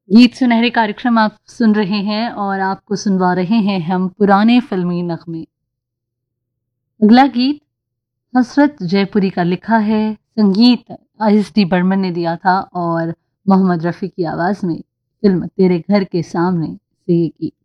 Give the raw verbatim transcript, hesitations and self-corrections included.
गीत सुनहरे कार्यक्रम आप सुन रहे हैं और आपको सुनवा रहे हैं हम पुराने फिल्मी नगमे। अगला गीत हसरत जयपुरी का लिखा है, संगीत एस डी बर्मन ने दिया था और मोहम्मद रफ़ी की आवाज़ में फिल्म तेरे घर के सामने से ये गीत।